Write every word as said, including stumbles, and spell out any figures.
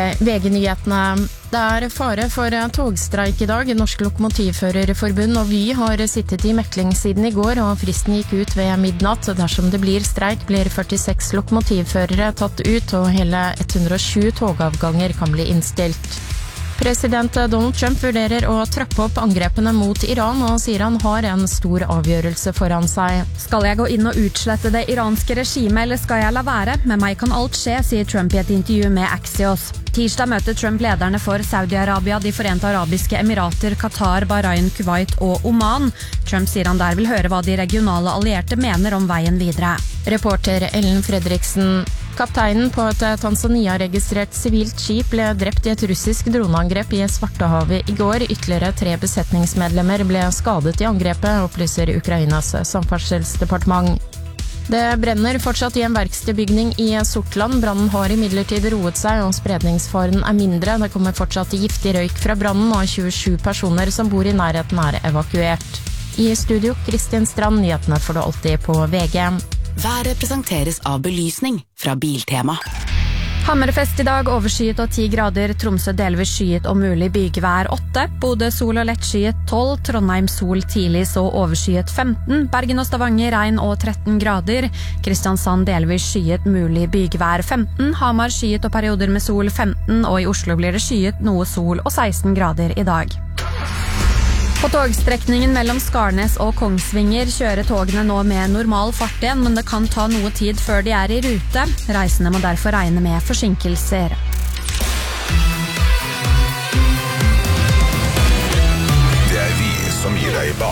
V G-nyhetene. Det er fare for togstreik i dag. Norsk Lokomotivførerforbund og Vy har sittet i mekling siden i går, og fristen gikk ut ved midnatt. Dersom det blir streik, blir førtiseks lokomotivførere tatt ut, og hele ett hundre og sju togavganger kan bli innstilt. President Donald Trump vurderer å trappe opp angrepene mot Iran, og sier han har en stor avgjørelse foran seg. Skal jeg gå inn og utslette det iranske regimet, eller skal jeg la være? Med meg kan alt skje, sier Trump i et intervju med Axios. Tirsdag møter Trump lederne for Saudi-Arabia, De Forente Arabiske Emirater, Qatar, Bahrain, Kuwait og Oman. Trump sier han der vil høre hva de regionale allierte mener om veien videre. Reporter Ellen Fredriksen. Kapteinen på et Tanzania-registrert sivilt skip ble drept i et russisk droneangrep i Svartehavet i går. Ytterligere tre besetningsmedlemmer ble skadet i angrepet, opplyser Ukrainas samferdselsdepartement. Det brenner fortsatt i en verkstedbygning i Sortland. Brannen har imidlertid roet seg, og spredningsfaren er mindre. Det kommer fortsatt giftig røyk fra brannen, og tjuesju personer som bor i nærheten er evakuert. I studio, Kristin Strand, nyhetene får du alltid på V G. Været presenteres av belysning fra Biltema. Hammerfest i dag, overskyet og ti grader. Tromsø delvis skyet og mulig bygevær åtte. Bodø sol og lettskyet tolv. Trondheim sol tidlig, så overskyet femten. Bergen og Stavanger regn og tretten grader. Kristiansand delvis skyet, mulig bygevær femten. Hamar skyet og perioder med sol femten. Og i Oslo blir det skyet, noe sol og seksten grader i dag. På togstrekningen mellom Skarnes og Kongsvinger kjører togene nå med normal fart igjen, men det kan ta noe tid før de er i rute. Reisende må derfor regne med forsinkelser.